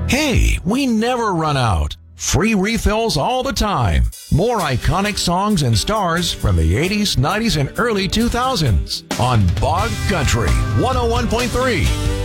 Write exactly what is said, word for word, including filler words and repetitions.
Hey, we never run out. Free refills all the time. More iconic songs and stars from the eighties, nineties, and early two thousands on Bog Country one oh one point three.